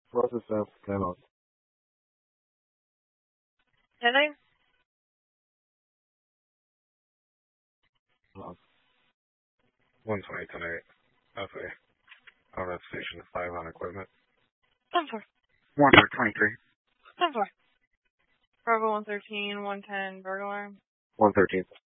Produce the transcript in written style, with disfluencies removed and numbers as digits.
Process of timeout. Heading? 120 tonight. Okay. Combat Station 5 on equipment. 10-4. 1 for 23. 10-4. Bravo 113, 110, Virgo alarm. 113.